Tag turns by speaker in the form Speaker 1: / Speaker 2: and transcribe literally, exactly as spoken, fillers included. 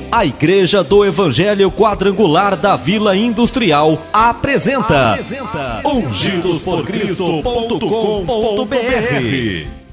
Speaker 1: A Igreja do Evangelho Quadrangular da Vila Industrial apresenta, apresenta ungidos por cristo ponto com ponto br.